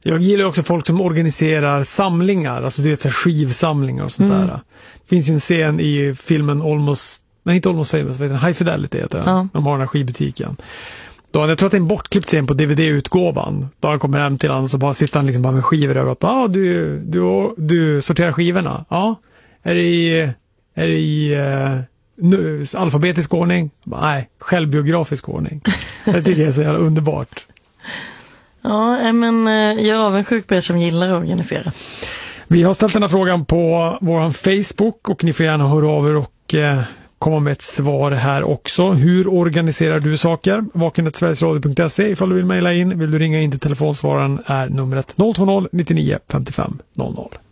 Jag gillar också folk som organiserar samlingar, alltså det är så här skivsamlingar och sånt där. Det finns ju en scen i filmen inte Almost Famous, High Fidelity heter den. Ja. De har den här skivbutiken. Då, jag tror att det är en bortklippt scen på DVD-utgåvan. Då han kommer hem till honom så bara sitter han liksom bara med skivor över att du sorterar skivorna. Ja. Är det i alfabetisk ordning? Nej, självbiografisk ordning. Det tycker jag är så jävla underbart. Ja, men jag är avundsjuk på er som gillar att organisera. Vi har ställt den här frågan på vår Facebook och ni får gärna höra av er och komma med ett svar här också. Hur organiserar du saker? vaken@sverigesradio.se ifall du vill mejla in. Vill du ringa in till telefonsvararen är numret 020 99 55 00.